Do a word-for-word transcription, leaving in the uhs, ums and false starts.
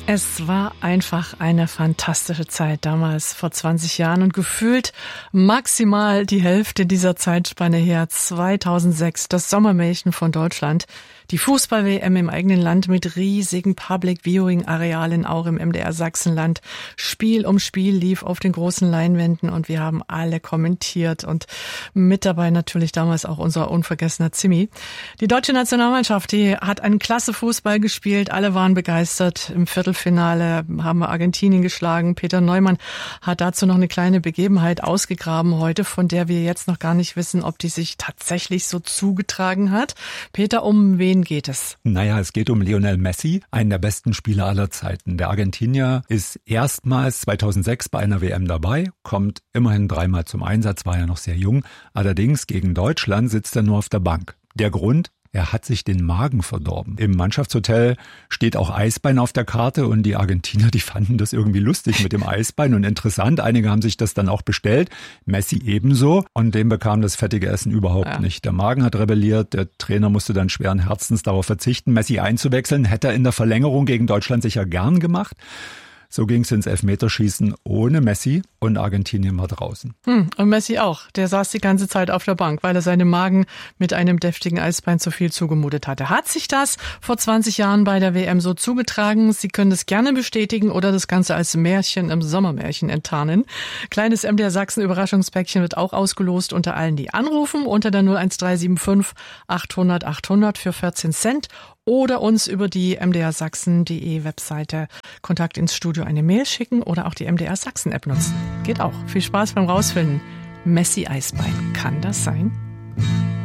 Es war einfach eine fantastische Zeit damals, vor zwanzig Jahren, und gefühlt maximal die Hälfte dieser Zeitspanne her, zweitausendsechs, das Sommermärchen von Deutschland. Die Fußball-W M im eigenen Land mit riesigen Public-Viewing-Arealen, auch im M D R Sachsenland. Spiel um Spiel lief auf den großen Leinwänden und wir haben alle kommentiert und mit dabei natürlich damals auch unser unvergessener Zimmi. Die deutsche Nationalmannschaft, die hat einen klasse Fußball gespielt, alle waren begeistert. Im Viertelfinale haben wir Argentinien geschlagen. Peter Neumann hat dazu noch eine kleine Begebenheit ausgegraben heute, von der wir jetzt noch gar nicht wissen, ob die sich tatsächlich so zugetragen hat. Peter, um wen geht es? Naja, es geht um Lionel Messi, einen der besten Spieler aller Zeiten. Der Argentinier ist erstmals zweitausendsechs bei einer W M dabei, kommt immerhin dreimal zum Einsatz, war ja noch sehr jung. Allerdings gegen Deutschland sitzt er nur auf der Bank. Der Grund? Er hat sich den Magen verdorben. Im Mannschaftshotel steht auch Eisbein auf der Karte und die Argentinier, die fanden das irgendwie lustig mit dem Eisbein und interessant. Einige haben sich das dann auch bestellt, Messi ebenso, und dem bekam das fettige Essen überhaupt ja. nicht. Der Magen hat rebelliert, der Trainer musste dann schweren Herzens darauf verzichten, Messi einzuwechseln. Hätte er in der Verlängerung gegen Deutschland sicher gern gemacht. So ging es ins Elfmeterschießen ohne Messi und Argentinien war draußen. Hm, und Messi auch. Der saß die ganze Zeit auf der Bank, weil er seinem Magen mit einem deftigen Eisbein zu viel zugemutet hatte. Hat sich das vor zwanzig Jahren bei der W M so zugetragen? Sie können es gerne bestätigen oder das Ganze als Märchen im Sommermärchen enttarnen. Kleines M D R Sachsen Überraschungspäckchen wird auch ausgelost unter allen, die anrufen, unter der null eins drei sieben fünf achthundert achthundert für vierzehn Cent. Oder uns über die m d r sachsen punkt d e Webseite Kontakt ins Studio eine Mail schicken oder auch die M D R Sachsen App nutzen. Geht auch. Viel Spaß beim Rausfinden. Messi Eisbein. Kann das sein?